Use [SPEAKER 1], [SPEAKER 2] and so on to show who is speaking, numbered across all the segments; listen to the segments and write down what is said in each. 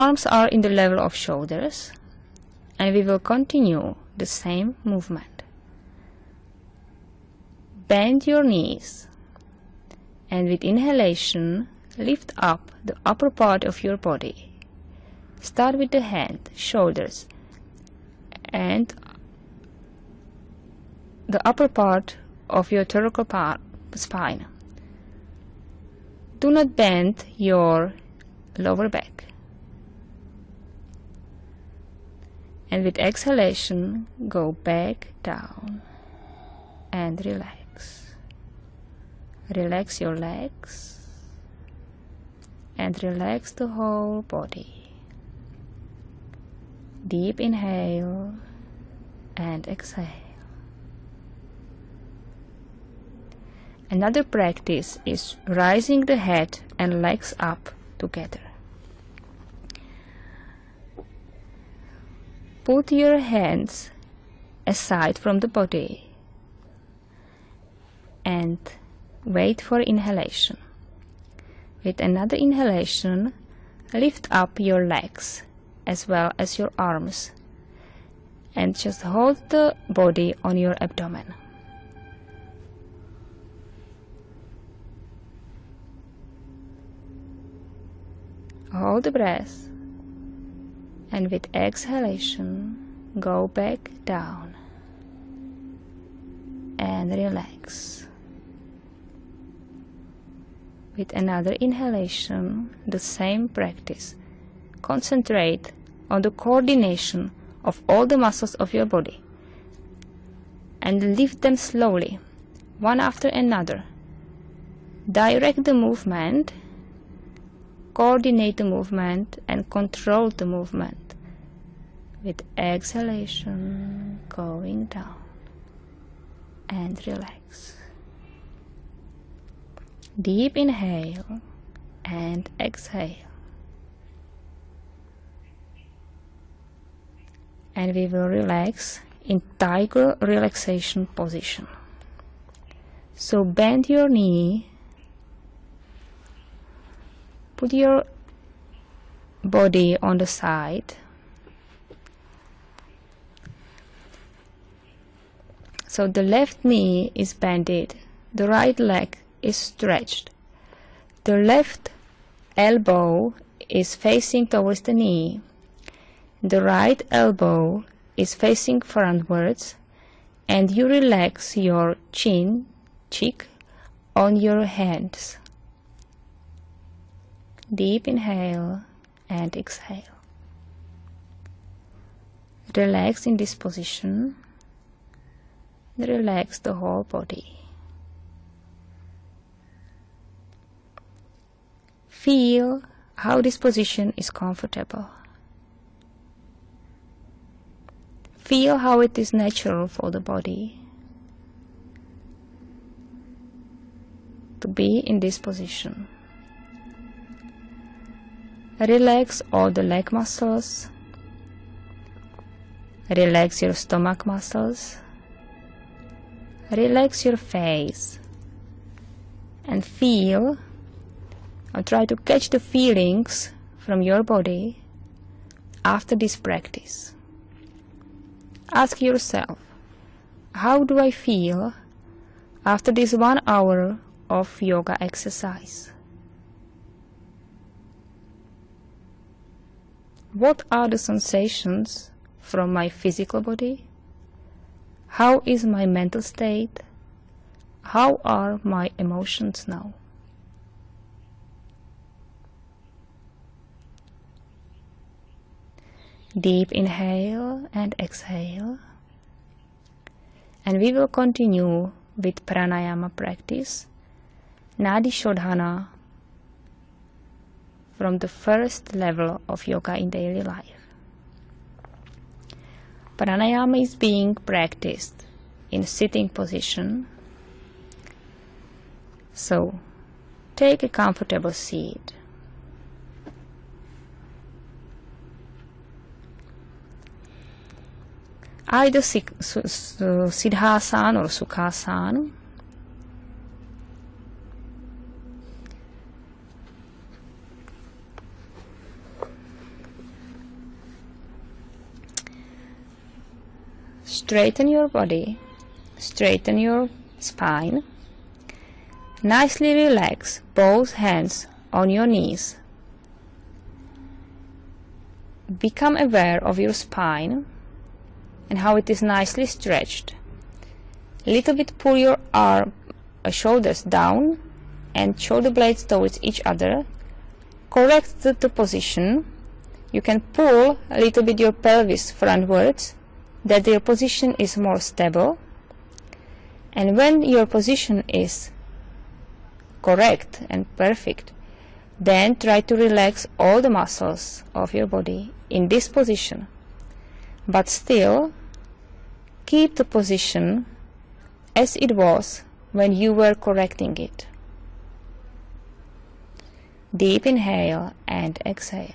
[SPEAKER 1] Arms are in the level of shoulders, and we will continue the same movement. Bend your knees, and with inhalation, lift up the upper part of your body. Start with the hand, shoulders, and the upper part of your thoracic spine. Do not bend your lower back. And with exhalation, go back down and relax. Relax your legs and relax the whole body. Deep inhale and exhale. Another practice is rising the head and legs up together. Put your hands aside from the body and wait for inhalation. With another inhalation, lift up your legs as well as your arms and just hold the body on your abdomen. Hold the breath, and with exhalation, go back down and relax. With another inhalation, the same practice. Concentrate on the coordination of all the muscles of your body and lift them slowly, one after another. Direct the movement, coordinate the movement, and control the movement. With exhalation, going down and relax. Deep inhale and exhale. And we will relax in tiger relaxation position. So bend your knee, put your body on the side. So the left knee is bended, the right leg is stretched. The left elbow is facing towards the knee. The right elbow is facing frontwards, and you relax your cheek on your hands. Deep inhale and exhale. Relax in this position. Relax the whole body. Feel how this position is comfortable. Feel how it is natural for the body to be in this position. Relax all the leg muscles. Relax your stomach muscles. Relax your face and feel, or try to catch the feelings from your body after this practice. Ask yourself, how do I feel after this 1 hour of yoga exercise? What are the sensations from my physical body? How is my mental state? How are my emotions now? Deep inhale and exhale. And we will continue with pranayama practice, Nadi Shodhana, from the first level of yoga in daily life. Pranayama is being practiced in sitting position. So take a comfortable seat. Either Siddhasana or Sukhasana. straighten your body, straighten your spine. Nicely relax both hands on your knees. Become aware of your spine and how it is nicely stretched. Little bit pull your shoulders down and shoulder blades towards each other. Correct the position. You can pull a little bit your pelvis frontwards, that your position is more stable. And when your position is correct and perfect, then try to relax all the muscles of your body in this position. But still, keep the position as it was when you were correcting it. Deep inhale and exhale.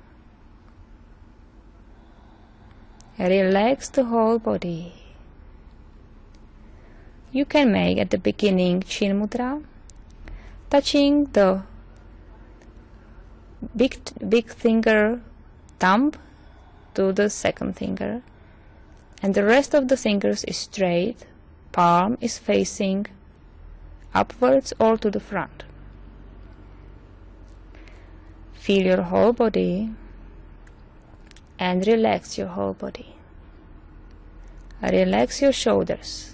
[SPEAKER 1] Relax the whole body. You can make at the beginning Chin Mudra, touching the big finger thumb to the second finger, and the rest of the fingers is straight, palm is facing upwards or to the front. Feel your whole body and relax your whole body. Relax your shoulders.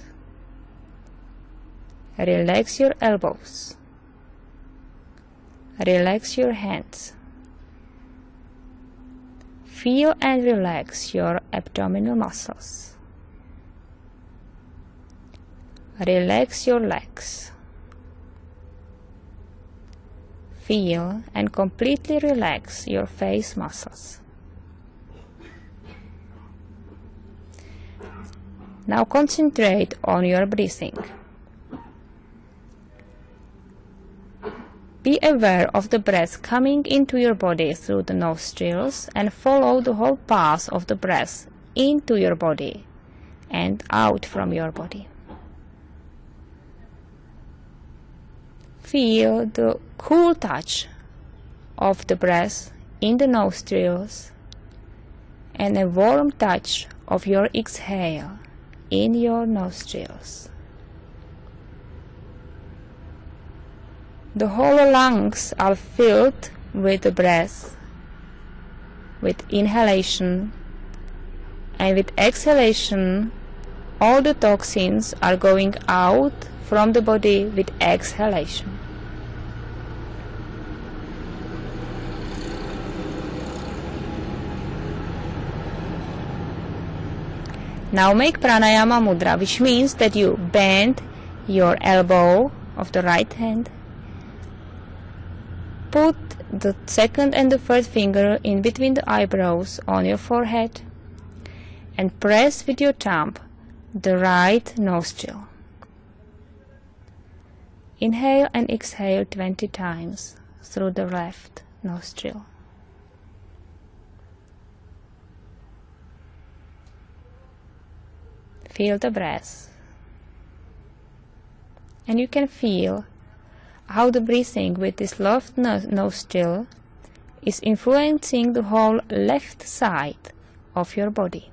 [SPEAKER 1] Relax your elbows. Relax your hands. Feel and relax your abdominal muscles. Relax your legs. Feel and completely relax your face muscles. Now concentrate on your breathing. Be aware of the breath coming into your body through the nostrils and follow the whole path of the breath into your body and out from your body. Feel the cool touch of the breath in the nostrils and a warm touch of your exhale in your nostrils. The whole lungs are filled with the breath, with inhalation, and with exhalation all the toxins are going out from the body with exhalation. Now make pranayama mudra, which means that you bend your elbow of the right hand, put the second and the third finger in between the eyebrows on your forehead and press with your thumb the right nostril. Inhale and exhale 20 times through the left nostril. Feel the breath, and you can feel how the breathing with this left nostril is influencing the whole left side of your body.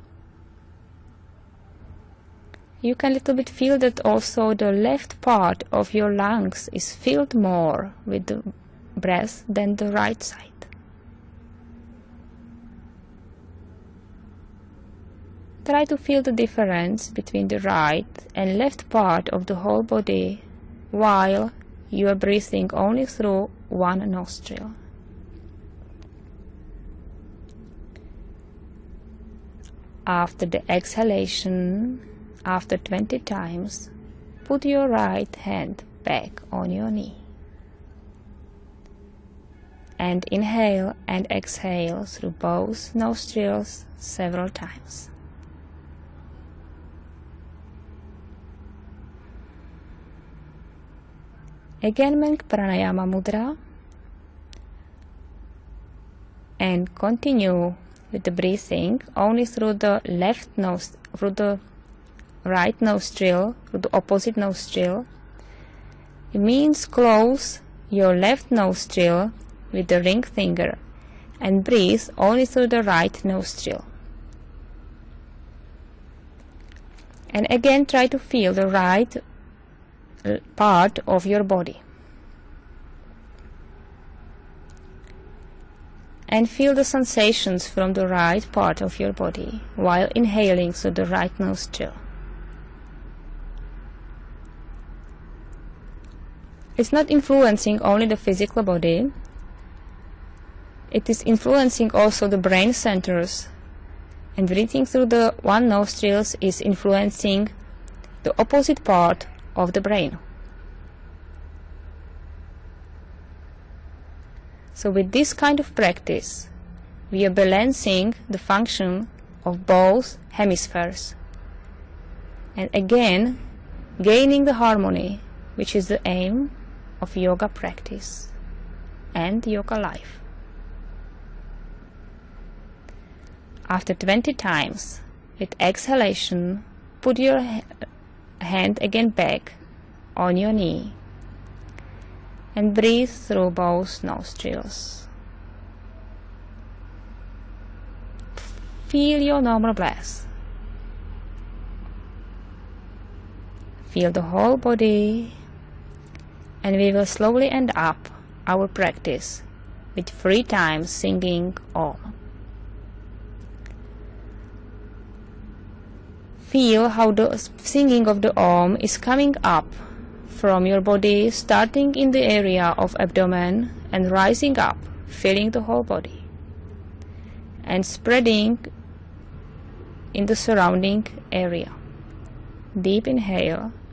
[SPEAKER 1] You can little bit feel that also the left part of your lungs is filled more with the breath than the right side. Try to feel the difference between the right and left part of the whole body while you are breathing only through one nostril. After the exhalation, after 20 times, put your right hand back on your knee. And inhale and exhale through both nostrils several times. Again make pranayama mudra and continue with the breathing only through the through the right nostril, through the opposite nostril. It means close your left nostril with the ring finger and breathe only through the right nostril. And again, try to feel the right part of your body. And feel the sensations from the right part of your body while inhaling through the right nostril. It's not influencing only the physical body, it is influencing also the brain centers, and breathing through the one nostril is influencing the opposite part of the brain. So with this kind of practice, we are balancing the function of both hemispheres, and again gaining the harmony, which is the aim of yoga practice and yoga life. After 20 times, with exhalation, put your hand again back on your knee and breathe through both nostrils. Feel your normal breath. Feel the whole body, and we will slowly end up our practice with 3 times singing Om. Feel how the singing of the Om is coming up from your body, starting in the area of abdomen and rising up, filling the whole body, and spreading in the surrounding area. Deep inhale.